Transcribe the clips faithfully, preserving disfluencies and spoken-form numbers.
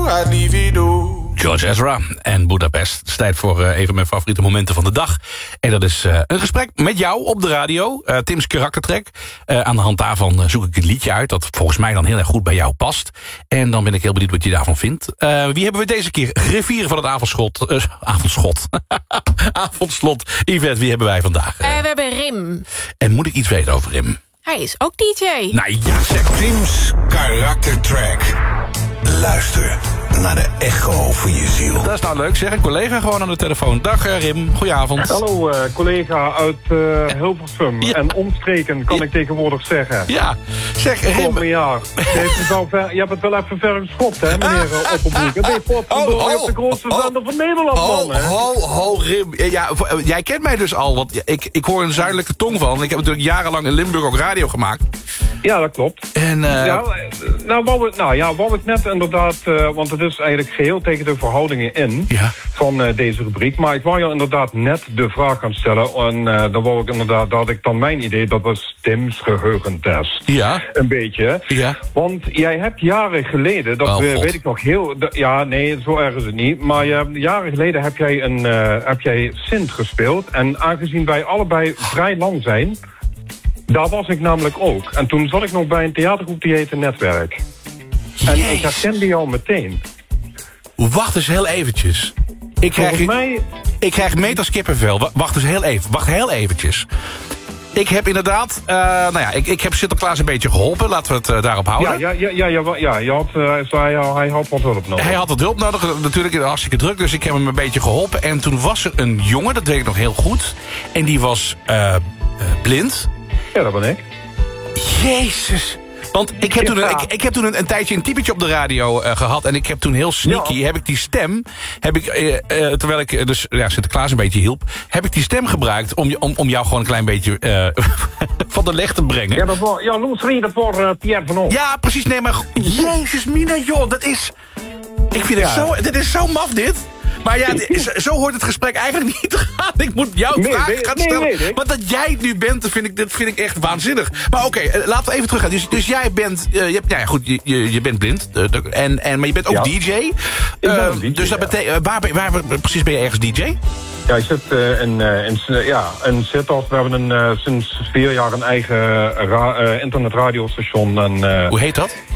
I divido. George Ezra en Budapest. Het is tijd voor uh, een van mijn favoriete momenten van de dag. En dat is uh, een gesprek met jou op de radio. Uh, Tim's karaktertrek. Uh, aan de hand daarvan uh, zoek ik een liedje uit dat volgens mij dan heel erg goed bij jou past. En dan ben ik heel benieuwd wat je daarvan vindt. Uh, wie hebben we deze keer? Griffier van het avondschot. Uh, avondschot. Avondslot. Yvette, wie hebben wij vandaag? Uh, we hebben Rim. En moet ik iets weten over Rim? Hij is ook D J. Nou ja, zeg. Tim's karaktertrack. Luister naar de echo van je ziel. Dat is nou leuk, zeg. Een collega gewoon aan de telefoon. Dag uh, Rim, goedenavond. Hallo, uh, collega uit uh, Hilversum. Ja. En omstreken, kan ja. ik tegenwoordig zeggen. Ja, zeg Rim. Kom, ja. Je, hebt het wel ver, je hebt het wel even ver geschopt, hè, meneer uh, Opperbroek. Het is oh, oh, oh, de grootste oh, zender van Nederland, oh, man. Hè? Ho, ho, Rim. Ja, jij kent mij dus al, want ik, ik hoor een zuidelijke tong van. Ik heb natuurlijk jarenlang in Limburg ook radio gemaakt. Ja, dat klopt. En, uh... ja, nou, wou ik, nou ja, wou ik net inderdaad, uh, want het is eigenlijk geheel tegen de verhoudingen in ja. van uh, deze rubriek. Maar ik wou je inderdaad net de vraag gaan stellen. En uh, dan wou ik inderdaad, dat had ik dan mijn idee, dat was Tim's geheugentest. Ja. Een beetje. Ja. Want jij hebt jaren geleden, dat oh, uh, weet ik nog heel, de, ja nee, zo erg is het niet. Maar uh, jaren geleden heb jij, een, uh, heb jij Sint gespeeld. En aangezien wij allebei vrij lang zijn, daar was ik namelijk ook. En toen zat ik nog bij een theatergroep die heette Netwerk. Jezus. En ik herkende jou meteen. Wacht eens heel eventjes. Ik krijg, Volgens mij... ik krijg meters kippenvel. Wacht eens heel even. Wacht heel eventjes. Ik heb inderdaad... Uh, nou ja, ik, ik heb Sinterklaas een beetje geholpen. Laten we het uh, daarop houden. Ja, ja, ja, ja, ja, ja je had, uh, hij, hij had wat hulp nodig. Hij had wat hulp nodig. Natuurlijk hartstikke druk. Dus ik heb hem een beetje geholpen. En toen was er een jongen, dat weet ik nog heel goed. En die was uh, uh, blind. Ja, dat ben ik. Jezus. Want ik heb toen, een, ik, ik heb toen een, een tijdje een typetje op de radio uh, gehad. En ik heb toen heel sneaky, ja. heb ik die stem... Heb ik, uh, uh, terwijl ik dus ja, Sinterklaas een beetje hielp... heb ik die stem gebruikt om, om, om jou gewoon een klein beetje uh, van de leg te brengen. Ja, dat was, ja Loes Rieder voor uh, Pierre van Oort. Ja, precies. Nee, maar Jezus, Mina, joh, dat is... Ik vind ja. het zo... Dit is zo maf, dit. Maar ja, zo hoort het gesprek eigenlijk niet te gaan. Ik moet jou nee, vragen nee, gaan nee, stellen. nee, nee. Want dat jij het nu bent, dat vind ik, dat vind ik echt waanzinnig. Maar oké, okay, laten we even teruggaan. Dus, dus jij bent... Uh, je hebt, ja, goed, je, je, je bent blind. Uh, en, en, maar je bent ook ja. D J. Uh, D J. Dus dat betekent... Uh, waar, waar, waar precies ben je ergens D J? Ja, ik zit uh, in, uh, in, uh, ja, in Sittard. We hebben een, uh, sinds vier jaar een eigen ra- uh, internetradiostation. En, uh, Hoe heet dat?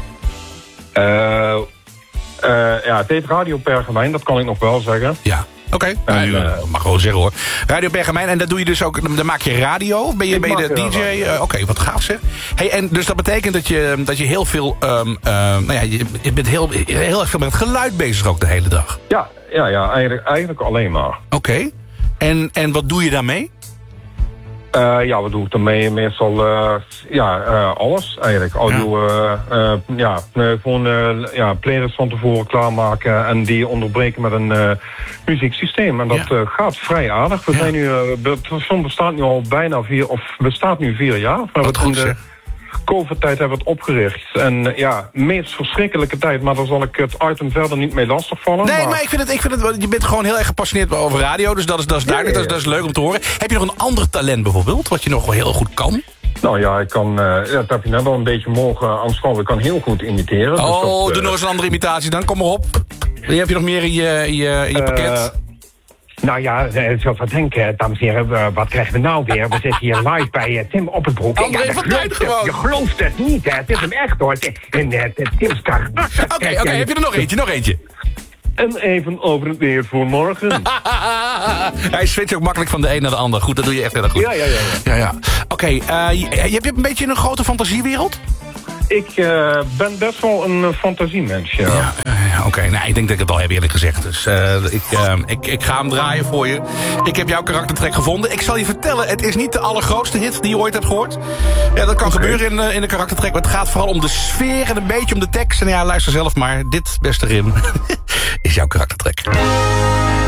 Uh, Uh, ja, het heet Radio Pergamijn, dat kan ik nog wel zeggen. Ja, oké. Okay. Uh, uh, mag gewoon zeggen hoor. Radio Pergamijn, en dat doe je dus ook, dan maak je radio? Ben je, ben je de D J? Uh, Oké, okay, wat gaaf zeg. Hey, en dus dat betekent dat je, dat je heel veel, um, uh, nou ja, je, je bent heel, heel erg veel met het geluid bezig ook de hele dag. Ja, ja, ja eigenlijk, eigenlijk alleen maar. Oké. Okay. En, en wat doe je daarmee? Uh, ja, wat doe ik daarmee? Meestal uh, ja, uh, alles eigenlijk. Audio, ja, uh, uh, ja uh, gewoon uh, ja, playlists van tevoren klaarmaken en die onderbreken met een uh, muzieksysteem. En dat ja. uh, gaat vrij aardig. We ja. zijn nu, uh, het station bestaat nu al bijna vier, of bestaat nu vier jaar. We wat goed zeg. COVID-tijd hebben we het opgericht. En ja, meest verschrikkelijke tijd. Maar daar zal ik het item verder niet mee lastigvallen. Nee, maar, maar ik vind het, ik vind het, je bent gewoon heel erg gepassioneerd over radio. Dus dat is, dat is duidelijk, ja, ja, ja. Dat, is, dat is leuk om te horen. Heb je nog een ander talent bijvoorbeeld, wat je nog wel heel goed kan? Nou ja, ik kan, uh, dat heb je net al een beetje mogen aanschouwen. Ik kan heel goed imiteren. Oh, dus dat, doe uh, nog eens een andere imitatie dan, kom maar op. Die heb je nog meer in je, in je, in je pakket? Uh, Nou ja, ik zou wat denken, dames en heren, wat krijgen we nou weer? We zitten hier live bij uh, Tim Opperbroek. André ja, van Duin gewoon. Je gelooft het niet, hè? Het is hem echt, hoor. En uh, Tim's kar. Oké, oké, heb je er nog eentje, nog eentje? En even over het weer voor morgen. Hij switcht ook makkelijk van de een naar de ander. Goed, dat doe je echt heel erg goed. Ja, ja, ja. ja. ja, ja. Oké, okay, uh, je, je hebt een beetje een grote fantasiewereld? Ik uh, ben best wel een uh, fantasiemens, ja. ja uh, Oké, okay. nou, ik denk dat ik het al heb eerlijk gezegd. Dus uh, ik, uh, ik, ik ga hem draaien voor je. Ik heb jouw karaktertrek gevonden. Ik zal je vertellen, het is niet de allergrootste hit die je ooit hebt gehoord. Ja, dat kan okay. gebeuren in, uh, in de karaktertrek. Maar het gaat vooral om de sfeer en een beetje om de tekst. En ja, luister zelf maar. Dit, beste Rim, is jouw karaktertrek.